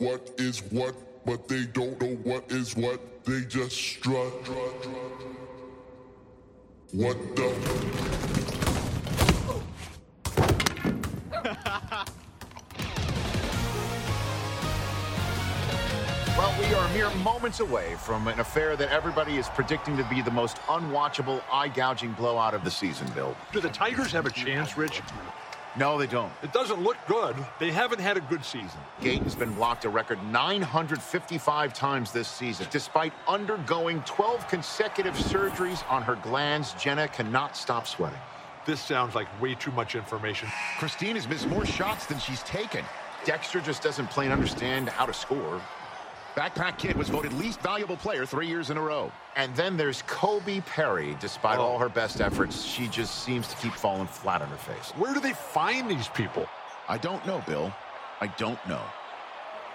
What is what, but they don't know what is what. They just strut. What the? Well, we are mere moments away from an affair that everybody is predicting to be the most unwatchable, eye-gouging blowout of the season, Bill. Do the Tigers have a chance, Rich? No, they don't. It doesn't look good. They haven't had a good season. Gayton's been blocked a record 955 times this season. Despite undergoing 12 consecutive surgeries on her glands, Jenna cannot stop sweating. This sounds like way too much information. Christine has missed more shots than she's taken. Dexter just doesn't plain understand how to score. Backpack Kid was voted least valuable player 3 years in a row. And then there's Kobe Perry. Despite all her best efforts, she just seems to keep falling flat on her face. Where do they find these people? I don't know, Bill. I don't know.